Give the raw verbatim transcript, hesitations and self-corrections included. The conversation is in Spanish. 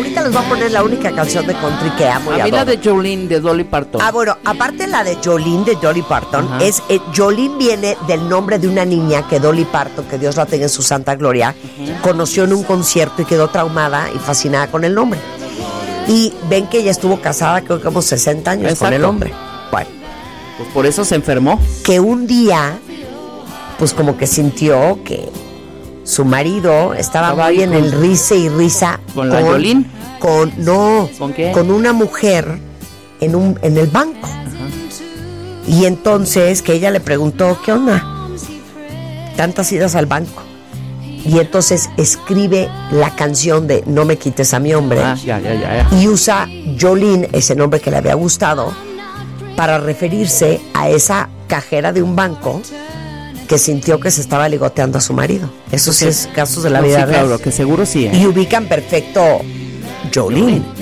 ahorita les voy a poner la única canción de country que amo y A mí adoro. la de Jolene de Dolly Parton. Ah, bueno, aparte la de Jolene de Dolly Parton, Ajá. es eh, Jolene viene del nombre de una niña que Dolly Parton, que Dios la tenga en su santa gloria, uh-huh. conoció en un concierto y quedó traumada y fascinada con el nombre. Y ven que ella estuvo casada, creo que como sesenta años. Exacto. Con el hombre. Bueno, pues por eso se enfermó. Que un día, pues como que sintió que su marido estaba, estaba muy en con, el risa y risa. ¿Con la Jolene? Con, no, ¿Con qué? Con una mujer en, un, en el banco. Ajá. Y entonces que ella le preguntó, ¿qué onda? Tantas idas al banco. Y entonces escribe la canción de No me quites a mi hombre. Ah, ya, ya, ya, ya. Y usa Jolene, ese nombre que le había gustado, para referirse a esa cajera de un banco que sintió que se estaba ligoteando a su marido. Esos sí, es casos de la no, vida sí, real. Claro, que seguro sí. ¿eh? Y ubican perfecto Jolene.